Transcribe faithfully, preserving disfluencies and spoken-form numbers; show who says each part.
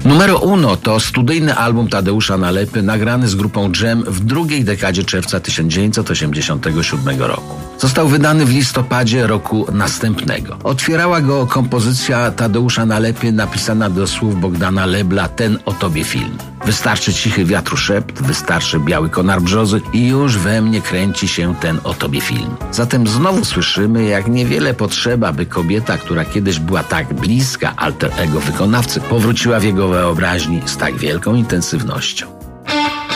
Speaker 1: Numero uno to studyjny album Tadeusza Nalepy nagrany z grupą Dżem w drugiej dekadzie czerwca tysiąc dziewięćset osiemdziesiątego siódmego roku. Został wydany w listopadzie roku następnego. Otwierała go kompozycja Tadeusza Nalepy napisana do słów Bogdana Lebla Ten o tobie film. Wystarczy cichy wiatru szept, wystarczy biały konar brzozy i już we mnie kręci się ten o tobie film. Zatem znowu słyszymy, jak niewiele potrzeba, by kobieta, która kiedyś była tak bliska alter ego wykonawcy, powróciła w jego wyobraźni z tak wielką intensywnością.